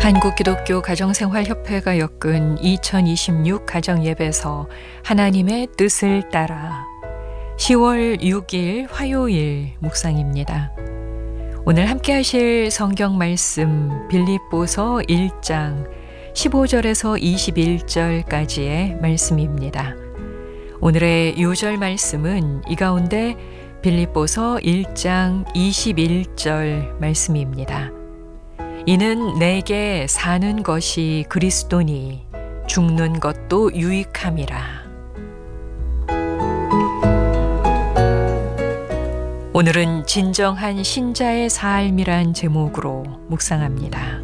한국기독교 가정생활협회가 엮은 2026 가정예배서 하나님의 뜻을 따라 10월 6일 화요일 묵상입니다. 오늘 함께 하실 성경 말씀 빌립보서 1장 15절에서 21절까지의 말씀입니다. 오늘의 요절 말씀은 이 가운데 빌립보서 1장 21절 말씀입니다. 이는 내게 사는 것이 그리스도니 죽는 것도 유익함이라. 오늘은 진정한 신자의 삶이란 제목으로 묵상합니다.